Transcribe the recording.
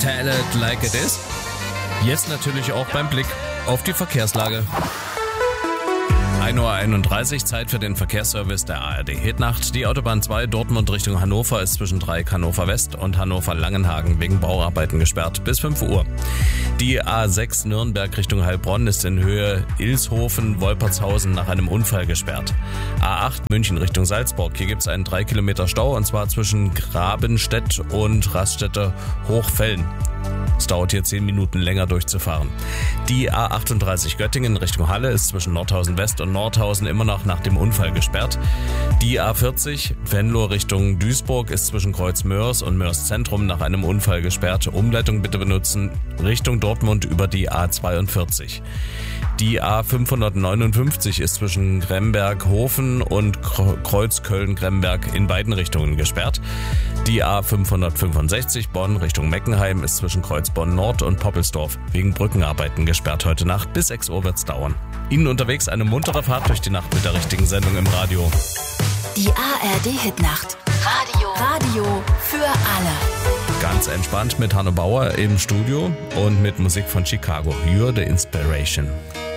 Tell it like it is. Jetzt natürlich auch beim Blick auf die Verkehrslage. 1:31 Uhr, Zeit für den Verkehrsservice der ARD Hitnacht. Die Autobahn 2 Dortmund Richtung Hannover ist zwischen Dreieck Hannover West und Hannover Langenhagen wegen Bauarbeiten gesperrt bis 5 Uhr. Die A6 Nürnberg Richtung Heilbronn ist in Höhe Ilshofen-Wolpertshausen nach einem Unfall gesperrt. A8 München Richtung Salzburg. Hier gibt es einen 3 Kilometer Stau und zwar zwischen Grabenstedt und Raststätte Hochfällen. Es dauert hier 10 Minuten länger durchzufahren. Die A38 Göttingen Richtung Halle ist zwischen Nordhausen West und Nordhausen immer noch nach dem Unfall gesperrt. Die A40 Venlo Richtung Duisburg ist zwischen Kreuz-Mörs und Mörs Zentrum nach einem Unfall gesperrt. Umleitung bitte benutzen Richtung Dortmund über die A42. Die A559 ist zwischen Gremberg-Hofen und Kreuzköln-Gremberg in beiden Richtungen gesperrt. Die A565 Bonn Richtung Meckenheim ist zwischen Kreuzbonn Nord und Poppelsdorf wegen Brückenarbeiten gesperrt heute Nacht. Bis 6 Uhr wird's dauern. Ihnen unterwegs eine muntere Fahrt durch die Nacht mit der richtigen Sendung im Radio. Die ARD Hitnacht. Radio für alle. Ganz entspannt mit Hanno Bauer im Studio und mit Musik von Chicago. You're the Inspiration.